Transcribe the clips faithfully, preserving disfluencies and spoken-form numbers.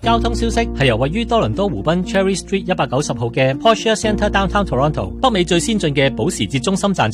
交通消息係由位於多倫多湖濱 Cherry Street 一百九十號嘅 Porsche Centre Downtown Toronto 北美最先進嘅保時捷中心贊助。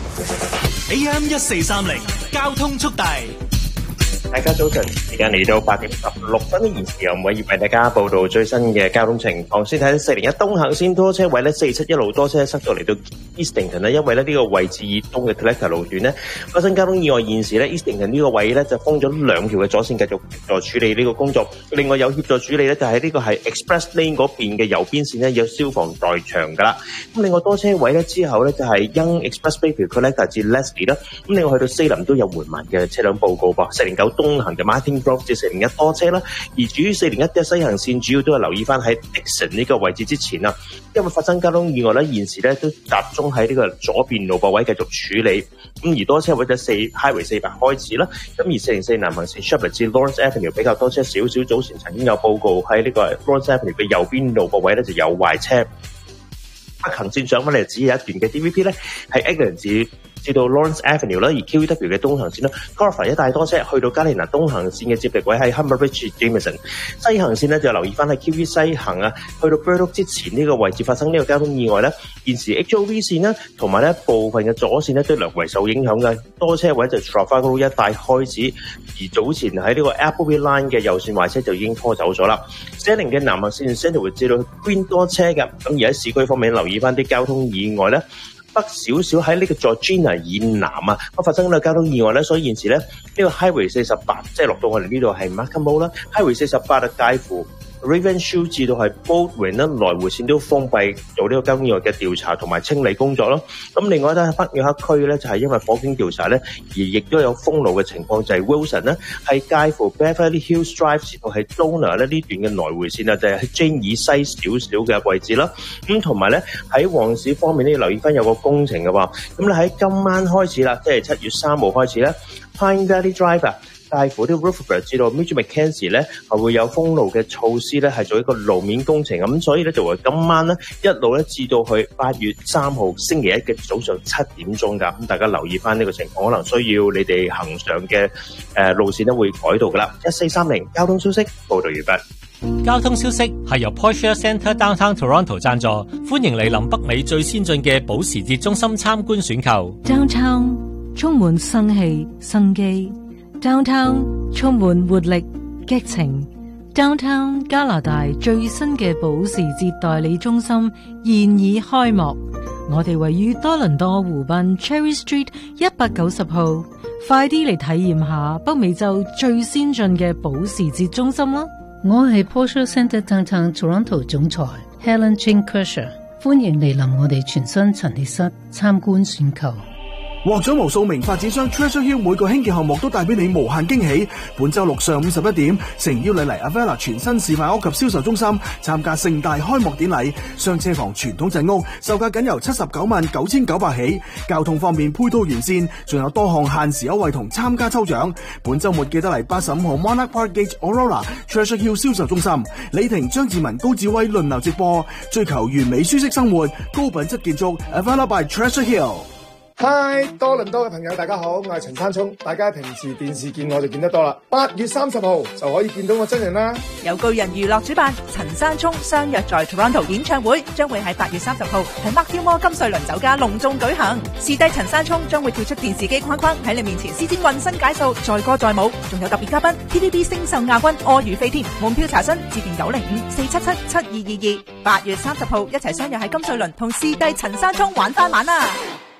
A M 一四三零交通速遞。 大家早晨，時間嚟到八點十六分，現時由偉業為大家報道最新嘅交通情況。先睇四零一東行線多車位咧，四七一路多車塞到嚟到 Eastington 咧，因為咧呢個位置以東嘅 Collector 路段咧發生交通意外，現時咧 Eastington 呢個位咧就封咗兩條嘅左線，繼續協助處理呢個工作。另外有協助處理咧就喺呢個係 Express Lane 嗰邊嘅右邊線咧有消防在場噶啦。咁另外多車位咧之後咧就係 Young Expressway Collector 至 Leslie 啦。咁另外去到西林都有緩慢嘅車輛報告噃。四零九東行嘅 Martin Grove 至四零一多車啦，而至於四零一嘅西行線主要都係留意翻喺 Dixon 呢個位置之前啦，因為發生交通意外咧，現時咧都集中喺呢個左邊路駁位繼續處理。咁而多車位就四 Highway 四百開始啦，咁而四零四南行線 Sheppard 至 Lawrence Avenue 比較多車少少，早前曾經有報告喺呢個 Lawrence Avenue 嘅右邊路駁位咧就有壞車。北行線上翻嚟只有一段嘅 D V P 咧係 Eglinton 至至到 Lawrence Avenue 啦，而 Q E W 嘅東行線啦 Crawford 一帶多車，去到加利納東行線嘅接力位喺 Humber Ridge Jameson。西行線咧就留意翻喺 Q E 西行啊，去到 Burdock 之前呢個位置發生呢個交通意外咧，現時 H O V 線啦同埋咧部分嘅左線咧都略為受影響嘅，多車位就 Trafalgar 一帶開始，而早前喺呢個 Appleby Line 嘅右線壞車就已經拖走咗啦。四零嘅南行線 Centre 會至到 Queen 多車嘅，咁而喺市區方面留意翻啲交通意外咧。北少少喺呢個 Georgina 以南啊，咁發生呢個交通意外咧，所以現時咧呢、這個 Highway 四十八，即係落到我哋呢度係 Markham Road 啦 ，Highway 四十八啊介乎 Ravenshoe 至到係 Baldwin 啦，來回線都封閉做呢個交通意外嘅調查同埋清理工作咯。咁另外咧喺北約克區咧就係、是、因為火警調查咧，而亦都有封路嘅情況，就係、是、Wilson 咧係介乎 Beverly Hills Drive 至到係 Donor 咧呢段嘅來回線啊，就係喺 Jane 以西少少嘅位置啦。咁同埋咧喺旺市方面咧要留意翻有個工程嘅喎。咁咧喺今晚開始啦，即係七月三號開始咧 Pine Valley Drive 啊。介乎啲 Rutherford 至到 Mitchell Mackenzie 咧，係會有封路嘅措施咧，係做一個路面工程咁，所以咧就會今晚咧一路咧至到去八月三號星期一嘅早上七點鐘㗎，咁大家留意翻呢個情況，可能需要你哋行上嘅誒、呃、路線咧會改道㗎啦。一四三零交通消息報道完畢。 交通消息係由 Porsche Centre Downtown Toronto 贊助，歡迎嚟臨北美最先進嘅保時捷中心參觀選購。 Downtown 充滿生氣生機。Downtown 充滿活力激情 Downtown 加拿大最新嘅保時捷代理中心現已開幕，我哋位於多倫多湖濱 Cherry Street 一百九十號，快啲嚟體驗下北美洲最先進嘅保時捷中心啦！ 我係 Porsche Centre Downtown Toronto 總裁 Helen Chin Kershaw， 歡迎嚟臨我哋全新陳列室參觀選購。 獲獎無數名發展商 Treasure Hill 每個興建項目都帶俾你無限驚喜。本周六上午十一點，誠邀你嚟 Avella 全新示範屋及銷售中心參加盛大開幕典禮。雙車房傳統陣屋售價僅由七十九萬九千九百起。交通方面配套完善，仲有多項限時優惠同參加抽獎。本周末記得嚟八十五號 Monarch Park Gate Aurora Treasure Hill 銷售中心，李婷、張志文、高志威輪流直播，追求完美舒適生活，高品質建築 Avella by Treasure Hill。 嗨，多倫多嘅朋友大家好，我係陳山聰，大家平時電視見我就見得多啦。八月三十號就可以見到我真人啦。 由巨人娛樂主辦，陳山聰相約在 Toronto 演唱會，將會喺八月三十號喺 Markham 金瑞麟酒家隆重舉行。視帝陳山聰將會跳出電視機框框，喺你面前施展渾身解數，載歌載舞，仲有特別嘉賓 T V B 星秀亞軍柯宇飛添。門票查詢致電九零五四七七七二二二。八月三十號一齊相約喺金瑞麟同視帝陳山聰玩翻晚啦！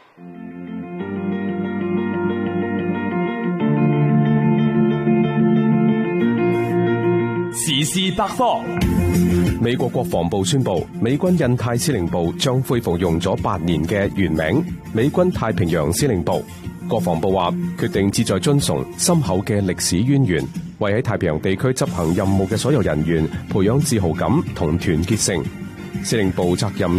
時事百科。美國國防部宣布，美軍印太司令部將恢復用咗八年嘅原名美軍太平洋司令部。國防部話，決定旨在遵從深厚嘅歷史淵源，為喺太平洋地區執行任務嘅所有人員培養自豪感同團結性。司令部責任